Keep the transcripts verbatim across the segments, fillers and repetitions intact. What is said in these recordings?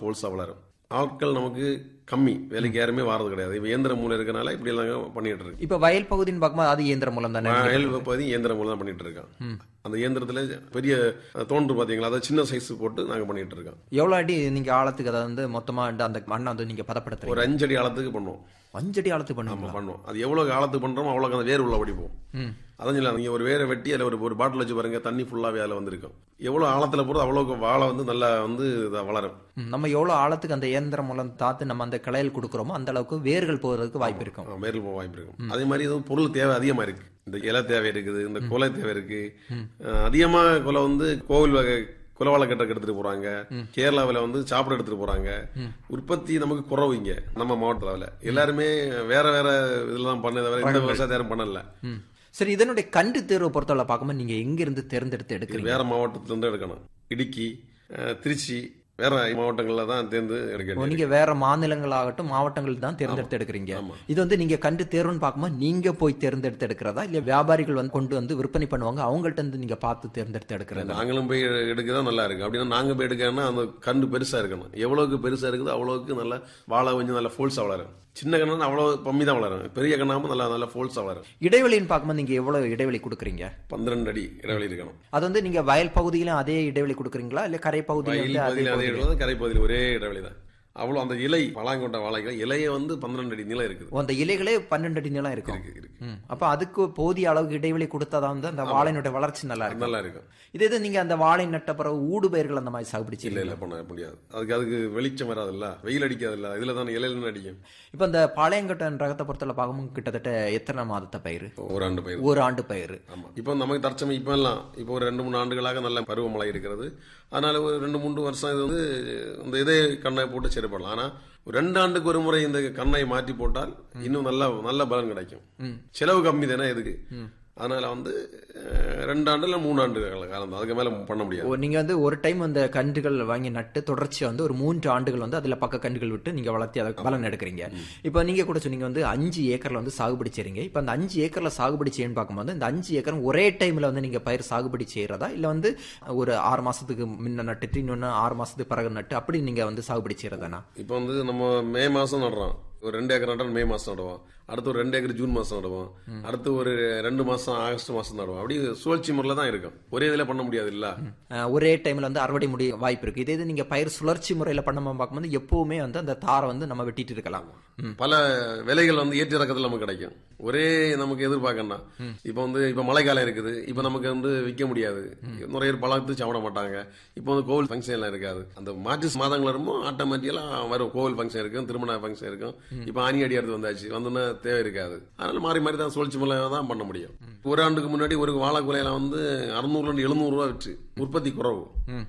ஃபோல்ஸா வளரும். ஆட்கள் நமக்கு கம்மி, வேலைக்கு யாருமே வாரது கிடையாது. இப்ப இயந்திர மூலம் இருக்கனால இப்படி எல்லாம் பண்ணிட்டு இருக்கு. இப்ப வயல் பகுதின்னு பார்க்கும்போது அது இயந்திர மூலம் தானே? வயல் பகுதி இயந்திர மூலம் தான் பண்ணிட்டு இருக்கான். அந்த இயந்திரத்துல பெரிய தோன்று பாத்தீங்களா, அதை சின்ன சைஸ் போட்டு நாங்க பண்ணிட்டு இருக்கோம். எவ்வளவு அடி நீங்க ஆழத்துக்கு அதை வந்து மொத்தமா அந்த மண்ணை வந்து நீங்க பதப்படுத்துறீங்க? ஒரு அஞ்சடி ஆழத்துக்கு பண்ணுவோம். அஞ்சடி ஆழத்துக்கு பண்ணுவோம் பண்ணுவோம். அது எவ்வளவு ஆழத்துக்கு பண்றோமோ அவ்வளவு அந்த வேர் உள்ள படிப்போம். அதான் சொல்ல, நீங்க ஒரு வேரை வெட்டி அதுல ஒரு ஒரு பாட்டில் வச்சு பாருங்க, தண்ணி ஃபுல்லாவே அதுல வந்திருக்கும். எவ்வளவு ஆழத்துல போறது அவ்வளவு வாழை வந்து நல்லா வந்து வளரும். நம்ம எவ்வளவு ஆழத்துக்கு அந்த இயந்திரம் மூலம் தாத்து நம்ம அந்த கிளையில் கொடுக்குறோமோ அந்த அளவுக்கு வேர்கள் போறதுக்கு வாய்ப்பு இருக்கும். வேர்கள் போக வாய்ப்பு இருக்கும். அதே மாதிரி எதுவும் பொருள் தேவை அதிகமா இருக்கு. இந்த இலை தேவை இருக்குது, இந்த கொலை தேவை இருக்கு. அதிகமா கொலை வந்து கோவில் வகை குலவாழை கட்டக்கு எடுத்துட்டு போறாங்க. கேரளாவில வந்து சாப்பிட எடுத்துட்டு போறாங்க. உற்பத்தி நமக்கு குறவு இங்க நம்ம மாவட்டத்துல. எல்லாருமே வேற வேற இதெல்லாம் பண்ண தவிர இந்த விவசாயத்தை யாரும் பண்ணல. சரி, இதனுடைய கண்டு தேர்வை பொறுத்தவரை பார்க்கும்போது நீங்க எங்க இருந்து தேர்ந்தெடுத்து எடுக்கிறீங்க? வேற மாவட்டத்துல இருந்து எடுக்கணும். இடுக்கி, திருச்சி, வேற மாவட்டங்கள்ல தான் தேர்ந்து எடுக்கணும். நீங்க வேற மாநிலங்களாகட்டும் மாவட்டங்கள் தான் தேர்ந்தெடுத்து எடுக்கிறீங்க. இது வந்து நீங்க கண்டு தேர்வுன்னு பார்க்கும்போது நீங்க போய் தேர்ந்தெடுத்து எடுக்கிறதா இல்ல வியாபாரிகள் வந்து கொண்டு வந்து விற்பனை பண்ணுவாங்க, அவங்கள்ட்ட இருந்து நீங்க பார்த்து தேர்ந்தெடுத்து எடுக்கிறதா? நாங்களும் போய் எடுக்கதான் நல்லா இருக்கு. அப்படின்னா நாங்க போய் எடுக்கணும்னா அந்த கண்டு பெருசா இருக்கணும். எவ்வளவுக்கு பெருசா இருக்குது அவ்வளவுக்கு நல்லா வாழை கொஞ்சம் நல்லா ஃபோல்ஸா வளரும். சின்ன கண்ணா அவ்வளவு கம்மி தான் வளரும். பெரிய கண்ணாம நல்லா நல்லா ஃபோல்ஸா வளரும். இடைவெளின்னு பார்க்கும்போது நீங்க எவ்வளவு இடைவெளி கொடுக்குறீங்க? பன்னிரண்டு அடி இடைவெளி இருக்கணும். அது வந்து நீங்க வயல் பகுதியிலும் அதே இடைவெளி கொடுக்குறீங்களா இல்ல கரை பகுதியில? கரை பகுதியில் ஒரே இடைவெளி தான். அவ்வளவு அந்த இலை பலாங்கொண்ட வாழைகள் இலைய வந்து பன்னிரண்டு அடி நீளம் இருக்குது. அந்த இலைகளே பன்னெண்டு அடி நீளம் இருக்கு. அப்ப அதுக்கு போதிய அளவுக்கு இடைவெளி கொடுத்தாதான் வந்து அந்த வாழையினுடைய வளர்ச்சி நல்லா இருக்கும். நல்லா இருக்கும். இதே இது நீங்க அந்த வாழை நட்ட பிறகு ஊடு பயிர்கள் அந்த மாதிரி சாகுபடி இல்ல இல்ல பண்ண முடியாது. அதுக்கு அதுக்கு வெளிச்சம் வராது இல்ல, வெயில் அடிக்காது இல்ல, இதுல தான் இலையில அடிக்கும். இப்ப இந்த பாளையங்கொட்டன் ரகத்தை பொறுத்தவரை பார்க்கும்போது கிட்டத்தட்ட எத்தனை மாதத்தை பயிர்? ஒரு ஆண்டு பயிர். ஒரு ஆண்டு பயிர். ஆமா. இப்ப நமக்கு தற்சமயம் இப்ப எல்லாம் இப்போ ஒரு ரெண்டு மூணு ஆண்டுகளாக நல்ல பருவமழை இருக்கிறது. அதனால ஒரு ரெண்டு மூன்று வருஷம் இது வந்து இந்த இதே கண்ணை போட்டு செயற்படலாம். ஆனா ரெண்டு ஆண்டுக்கு ஒரு முறை இந்த கண்ணை மாற்றி போட்டால் இன்னும் நல்ல நல்ல பலன் கிடைக்கும். செலவு கம்மி தானே இதுக்கு. அதனால வந்து ரெண்டு ஆண்டு இல்ல மூணு ஆண்டு காலம், அதுக்கு மேல பண்ண முடியாது. நீங்க வந்து ஒரு டைம் அந்த கன்றுகள் வாங்கி நட்டு தொடர்ச்சியா வந்து ஒரு மூன்று ஆண்டுகள் வந்து அதுல பக்க கன்றுகள் விட்டு நீங்க வளர்த்தி அதை பலன் எடுக்கிறீங்க. இப்ப நீங்க கூட சொன்னீங்க வந்து அஞ்சு ஏக்கர்ல வந்து சாகுபடி செய்றீங்க. இப்ப அந்த அஞ்சு ஏக்கர்ல சாகுபடி செய்யன்னு பார்க்கும்போது இந்த அஞ்சு ஏக்கர் ஒரே டைம்ல வந்து நீங்க பயிர் சாகுபடி செய்யறதா இல்ல வந்து ஒரு ஆறு மாசத்துக்கு முன்ன நட்டுட்டு இன்னொன்னு ஆறு மாசத்துக்கு பிறகு நட்டு அப்படி நீங்க வந்து சாகுபடி செய்யறதானா? இப்ப வந்து நம்ம மே மாசம் நடுறோம். ஒரு ரெண்டு ஏக்கர் நட்டால் மே மாசம் நடுவோம். அடுத்து ஒரு ரெண்டு ஏக்கர் ஜூன் மாசம் நடுவோம். அடுத்து ஒரு ரெண்டு மாசம் ஆகஸ்ட் மாசம் நடுவோம். அப்படி சுழற்சி முறையில தான் இருக்கும். ஒரே இதுல பண்ண முடியாது இல்ல. ஒரே டைம்ல வந்து அறுவடை முடிய வாய்ப்பு இருக்கு. இதே இது நீங்க பயிர் சுழற்சி முறையில பண்ண பார்க்கும்போது எப்பவுமே வந்து அந்த தாரை வந்து நம்ம வெட்டிட்டு இருக்கலாம். பல விலைகள் வந்து ஏற்றி இறக்கத்துல நமக்கு கிடைக்கும். ஒரே நமக்கு எதிர்பார்க்கணும். இப்ப வந்து இப்ப மழை காலம் இருக்குது. இப்ப நமக்கு வந்து விற்க முடியாது. நிறைய பேர் பழத்து சாப்பிட மாட்டாங்க. இப்ப வந்து கோவில் ஃபங்க்ஷன் எல்லாம் இருக்காது. அந்த மார்ச் மாதங்கள் வரும்போது ஆட்டோமேட்டிக்கலா வரும். கோவில் ஃபங்க்ஷன் இருக்கும், திருமண ஃபங்க்ஷன் இருக்கும். இப்ப ஆனி அடி எடுத்து வந்தாச்சு, வந்தோன்னா தேவை இருக்காது. அதனால மாறி மாறி தான் சுழற்சி முறையில தான் பண்ண முடியும். ஒரு ஆண்டுக்கு முன்னாடி ஒரு வாழை குலையில வந்து அறுநூறுல இருந்து எழுநூறு ரூபாய் வச்சு உற்பத்தி குறவு.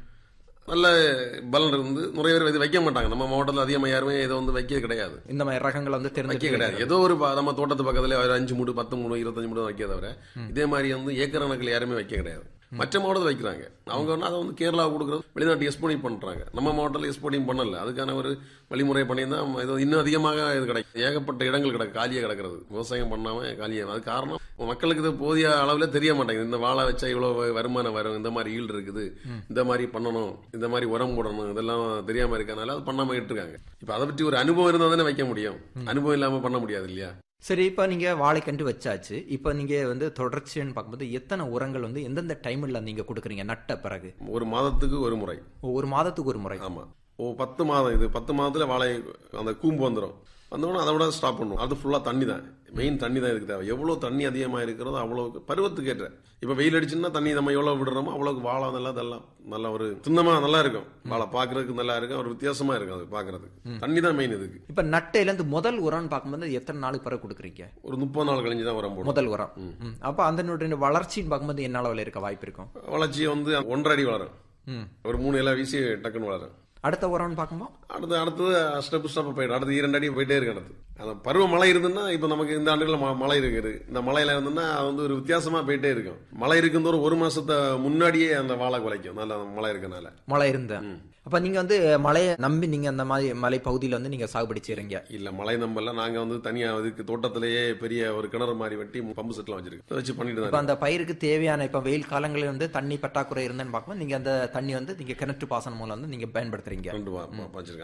நல்ல பலன் இருந்து நிறைய பேர் இது வைக்க மாட்டாங்க. நம்ம மாவட்டத்தில் அதிகமாக யாருமே இதை வந்து வைக்க கிடையாது. இந்த மாதிரி ரகங்கள் வந்து வைக்க கிடையாது. ஏதோ ஒரு நம்ம தோட்டத்து பக்கத்துல ஒரு அஞ்சு மூடு பத்து மூணு இருபத்தஞ்சு மூடு வைக்க தவிர இதே மாதிரி வந்து ஏக்கர் கணக்கில் யாருமே வைக்க கிடையாது. மற்ற மாவட்டத்தில் வைக்கிறாங்க. அவங்க வந்து அதை வந்து கேரளா கொடுக்குறது வெளிநாட்டு எக்ஸ்போர்ட்டிங் பண்றாங்க. நம்ம மாவட்டத்தில் எக்ஸ்போர்ட்டிங் பண்ணல. அதுக்கான ஒரு வழிமுறை பண்ணியிருந்தா இது இன்னும் அதிகமாக இது கிடைக்கும். ஏகப்பட்ட இடங்கள் கிடக்கு, காலியா கிடக்கிறது. விவசாயம் பண்ணாம காலியா. அது காரணம் மக்களுக்கு இது போதிய அளவுல தெரிய மாட்டேங்குது. இந்த வாழை வச்சா இவ்வளவு வருமானம் வரும், இந்த மாதிரி ஈல்டு இருக்குது, இந்த மாதிரி பண்ணணும், இந்த மாதிரி உரம் போடணும், இதெல்லாம் தெரியாம இருக்கனால அது பண்ணாம இருக்காங்க. இப்ப அதை பற்றி ஒரு அனுபவம் இருந்தா தானே வைக்க முடியும். அனுபவம் இல்லாம பண்ண முடியாது இல்லையா? சரி, இப்ப நீங்க வாழைக்கன்று வச்சாச்சு. இப்ப நீங்க வந்து தொடர்ச்சின்னு பார்க்கும்போது எத்தனை உரங்கள் வந்து எந்தெந்த டைம்ல நீங்க கொடுக்குறீங்க நட்ட பிறகு? ஒரு மாதத்துக்கு ஒரு முறை. ஒரு மாதத்துக்கு ஒரு முறை. ஆமா. ஓ பத்து மாதம் இது பத்து மாதத்துல வாழை அந்த கூம்பு வந்துடும். வந்தோடனே அதை விட ஸ்டாப் பண்ணும். அது ஃபுல்லா தண்ணி தான். மெயின் தண்ணி தான் இதுக்கு தேவை. எவ்வளவு தண்ணி அதிகமா இருக்கிறதோ அவ்வளவுக்கு பருவத்துக்கு ஏற்ற. இப்ப வெயில் அடிச்சுன்னா தண்ணி நம்ம எவ்வளவு விடுறோமோ அவ்வளவுக்கு வாழை நல்லா இதெல்லாம் நல்லா ஒரு சின்னமா நல்லா இருக்கும். வாழை பாக்குறதுக்கு நல்லா இருக்கும், ஒரு வித்தியாசமா இருக்கும். அது பாக்குறதுக்கு தண்ணி தான் மெயின் இதுக்கு. இப்ப நட்டையில இருந்து முதல் உரம்னு பார்க்கும்போது எத்தனை நாளுக்கு பிறகு கொடுக்குறீங்க? ஒரு முப்பது நாள் கழிஞ்சு தான் உரம் போடும். முதல் உரம். அப்ப அந்த வளர்ச்சின்னு பார்க்கும்போது என்ன அளவில் இருக்க வாய்ப்பு இருக்கும்? வளர்ச்சி வந்து ஒன்றரை அடி வளரும். ஒரு மூணு இலை வீசி டக்குன்னு வளரும். அடுத்த உரம்னு பார்க்கும்போது அடுத்து அடுத்தது ஸ்டெப் ஸ்டெப் போயிடும். அடுத்து இரண்டு அடி போயிட்டே இருக்கு. அடுத்து அந்த பருவ மழை இருந்துன்னா இப்ப நமக்கு இந்த ஆண்டுகள் மழை இருக்குது. இந்த மழையில இருந்துன்னா அது வந்து ஒரு வித்தியாசமா போயிட்டே இருக்கும். மழை இருக்கும்போது ஒரு மாசத்தை முன்னாடியே அந்த வாழை குலைக்கும். நல்ல மழை இருக்கனால மழை இருந்த அப்ப நீங்க வந்து மழையை நம்பி நீங்க அந்த மாதிரி மலை பகுதியில வந்து நீங்க சாகுபடி செய்றீங்க? இல்ல, மழை நம்பல. நாங்க வந்து தனியா அதுக்கு தோட்டத்திலேயே பெரிய ஒரு கிணறு மாதிரி வெட்டி பம்பு செட்லாம் வச்சிருக்கோம். வச்சு பண்ணிட்டு இப்ப அந்த பயிருக்கு தேவையான இப்ப வெயில் காலங்களில் வந்து தண்ணி பற்றாக்குறை இருந்தேன்னு பார்க்கும்போது நீங்க அந்த தண்ணி வந்து நீங்க கிணற்று பாசனம் மூலம் வந்து நீங்க பயன்படுத்துறீங்க.